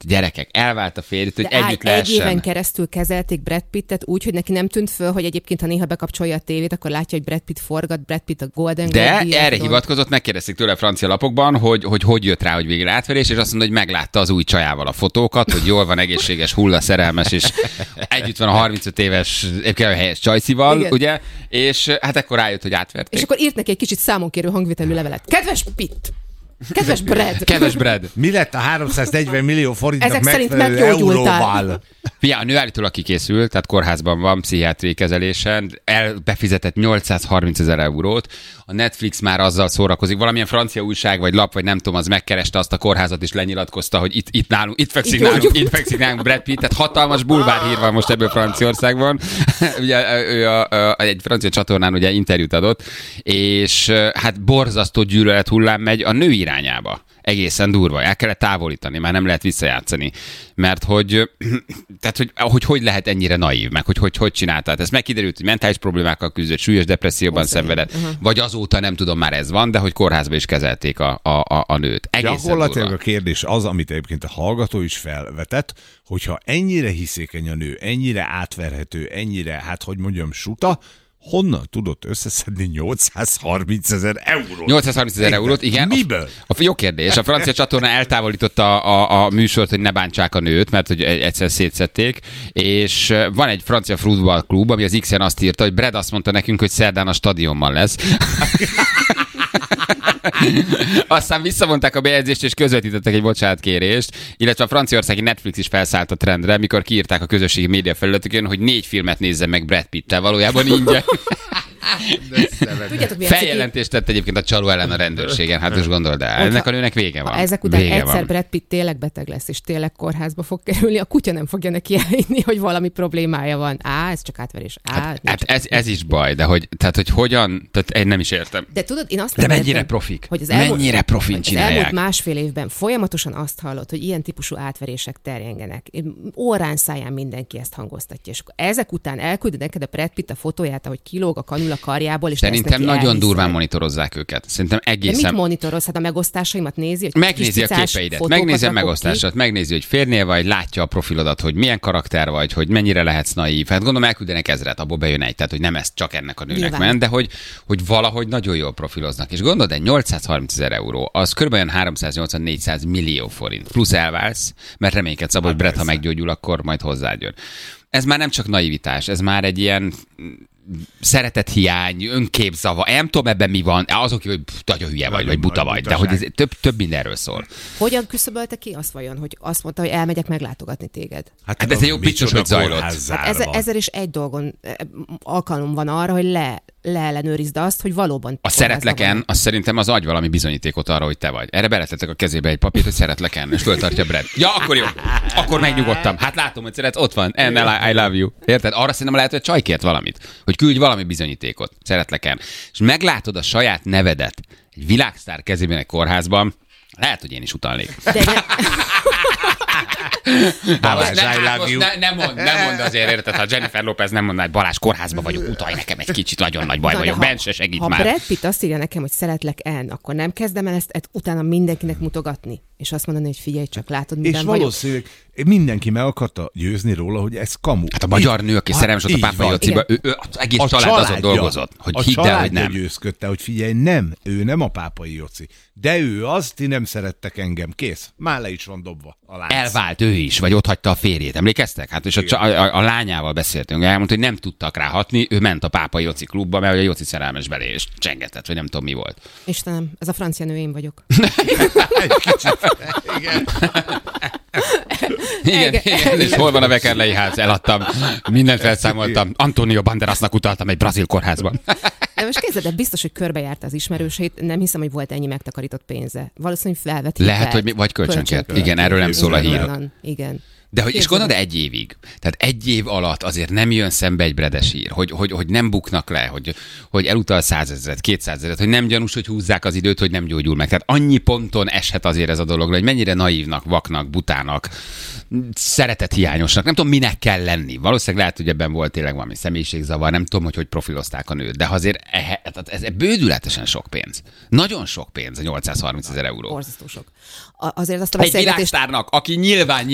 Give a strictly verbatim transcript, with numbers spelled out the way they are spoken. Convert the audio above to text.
gyerekek, elvált a férjét, hogy de együtt áll, lehessen. Egy éven keresztül kezelték Brad Pittet úgy, hogy neki nem tűnt föl, hogy egyébként, ha néha bekapcsolja a tévét, akkor látja, hogy Brad Pitt forgat, Brad Pitt a Golden De Globe erre hivatkozott, megkérdezték tőle a francia lapokban, hogy, hogy hogy jött rá, hogy végre átverés, és azt mondta, hogy meglátta az új csajával a fotókat, hogy jól van, egészséges, hulla, szerelmes, és együtt van a harmincöt éves, egyébként helyes Csajcival, igen. Ugye? És hát ekkor rájött, hogy átverték. És akkor írt neki egy kicsit számonkérő hangvitelű levelet. Kedves Pitt! Kedves Brad! Kedves Brad! Mi lett a háromszáznegyven millió forintnak Ezek szerint megfelelő meggyógyultál. euróval? Fia, a nő állítólag kikészült, tehát kórházban van, pszichiátriai kezelésen, elbefizetett nyolcszázharmincezer eurót, a Netflix már azzal szórakozik, valamilyen francia újság vagy lap, vagy nem tudom, az megkereste azt a kórházat, és lenyilatkozta, hogy itt, itt nálunk, itt fekszik, itt nálunk, itt fekszik nálunk Brad Pitt, tehát hatalmas bulvárhír van most ebből Franciaországban. Ugye ő a, a, egy francia csatornán ugye interjút adott, és hát borzasztó gyűlölet hullám megy a nő irányába. Egészen durva. El kellett távolítani, már nem lehet visszajátszani. Mert hogy, tehát, hogy, hogy hogy lehet ennyire naív, meg hogy hogy, hogy csináltál. Ez megkiderült, hogy mentális problémákkal küzdött, súlyos depresszióban Azt szenvedett, uh-huh. vagy azóta nem tudom, már ez van, de hogy kórházba is kezelték a, a, a, a nőt. Egészen Gyakorlatilag durva. a kérdés az, amit egyébként a hallgató is felvetett, hogyha ennyire hiszékeny a nő, ennyire átverhető, ennyire, hát hogy mondjam, suta, honnan tudott összeszedni nyolcszázharmincezer eurót? nyolcszázharmincezer eurót, igen. Miből? A, a, jó kérdés. A francia csatorna eltávolította a, a, a műsort, hogy ne bántsák a nőt, mert hogy egyszer szétszették, és van egy francia futballklub, ami az X-en azt írta, hogy Brad azt mondta nekünk, hogy szerdán a stadionban lesz. Aztán visszavonták a bejegyzést, és közvetítettek egy bocsánatkérést, illetve a franciaországi Netflix is felszállt a trendre, mikor kiírták a közösségi média felületükön, hogy négy filmet nézzen meg Brad Pittel, valójában ingyen. Feljelentést tett egyébként a csaló ellen a rendőrségen, hát most gondold el, ennek a nőnek vége van. Ha ezek után vége egyszer van. Brad Pitt tényleg beteg lesz, és tényleg kórházba fog kerülni, a kutya nem fogja neki elhinni, hogy valami problémája van. Á, ez csak átverés. Á, hát hát ez, ez is baj, de hogy, tehát, hogy hogyan, tehát én nem is értem. De tudod, én azt de nem mennyire értem, profik? Hogy az elmúlt, mennyire profin az csinálják? elmúlt másfél évben folyamatosan azt hallott, hogy ilyen típusú átverések terjengenek. Órán száján mindenki ezt hangoztatja. És akkor ezek után elküldi neked a Brad Pitt a fotóját, ahogy kilóg a kanula karjából, és szerintem nagyon durván monitorozzák őket. Szerintem egészen... De mit monitoroz? Hát a megosztásaimat nézi? Megnézi a képeidet, megnézi a megosztását, megnézi, hogy férnél vagy, látja a profilodat, hogy milyen karakter vagy, hogy mennyire lehetsz naív. Hát gondolom elküldenek ezret, abból bejön egy, tehát hogy nem ez csak ennek a nőnek Nyilván. ment, de hogy, hogy valahogy nagyon jól profiloznak. És gondolod, egy nyolcszázharmincezer euró, az kb. háromszáznyolcvan-négyszáz millió forint. Plusz elválsz, mert reménykedsz abban, hogy Brad, ha meggyógyul, akkor majd hozzád jön. Ez már nem csak naivitás, ez már egy ilyen szeretethiány, önképzava, nem tudom ebben mi van, azok, hogy pff, nagyon hülye vagy, vagy buta vagy, de hogy ez több, több mindenről szól. Hogyan küszöbölte ki azt vajon, hogy azt mondta, hogy elmegyek meglátogatni téged? Hát, hát ez egy jó picsos, hogy zajlott. Hát ezer, ezer és egy dolgon alkalom van arra, hogy le, leellenőrizd azt, hogy valóban... A szeretleken, az szerintem az adj valami bizonyítékot arra, hogy te vagy. Erre beletettek a kezébe egy papírt, hogy szeretleken, és föltartja Brad. Ja, akkor jó. Akkor megnyugodtam. Hát látom, hogy szeret, ott van. And I love you. Érted? Arra szerintem lehet, hogy Csaj kért valamit. Hogy küldj valami bizonyítékot. Szeretleken. És meglátod a saját nevedet egy világsztár kezében egy kórházban, lehet, hogy én is utalnék. De ne... Balázs, I love you. Ne, nem mond, nem mond azért, érted, ha Jennifer Lopez nem mondaná, hogy Balázs, kórházba vagyok, utalj nekem egy kicsit, nagyon nagy baj Na, vagyok, ha, Ben se segít ha már. Ha Brad Pitt azt írja nekem, hogy szeretlek en, akkor nem kezdem el ezt, ezt utána mindenkinek mutogatni, és azt mondani, hogy figyelj csak, látod, miben és vagyok. valószínűleg mindenki meg akarta győzni róla, hogy ez kamu. Hát a magyar nő, aki szerelmes ott a Pápai Jociba, ő, ő az egész a család azon dolgozott, hogy hidd el, hogy nem. győzködte, hogy figyelj, nem, ő nem a Pápai Joci. De ő az, ti nem szerettek engem, kész. Már le is van dobva a lánc. Elvált ő is, vagy ott hagyta a férjét, emlékeztek? Hát és a, a, a lányával beszéltünk, elmondta, hogy nem tudtak rá hatni, ő ment a Pápai Joci klubba, mert a Joci szerelmes belé, és csengetett, vagy nem tudom mi volt. Istenem, ez a francia nő, én vagyok. Igen. Igen, igen, és hol van a Vekerlei ház? Eladtam, mindent felszámoltam. Antonio Banderasnak utaltam egy brazil kórházban. De most képzeld, biztos, hogy körbejárta az ismerőseit, nem hiszem, hogy volt ennyi megtakarított pénze. Valószínűleg felvett. Lehet, hogy mi, vagy kölcsönkért. Igen, erről nem szól a hír. Igen. De hogy is gondolod, egy évig. Tehát egy év alatt azért nem jön szembe egy Bredes hír, hogy, hogy, hogy nem buknak le, hogy, hogy elutal százezret, kétszázezret, hogy nem gyanús, hogy húzzák az időt, hogy nem gyógyul meg. Tehát annyi ponton eshet azért ez a dolog, hogy mennyire naívnak, vaknak, butának, szeretethiányosnak, nem tudom, minek kell lenni. Valószínűleg lehet, hogy ebben volt tényleg valami személyiségzavar, nem tudom, hogy hogy profilozták a nőt, de azért ez, ez bődületesen sok pénz. Nagyon sok pénz, a nyolcszázharmincezer euró. Borzasztó sok. Azért azt a egy beszélgetést... világsztárnak, aki nyilván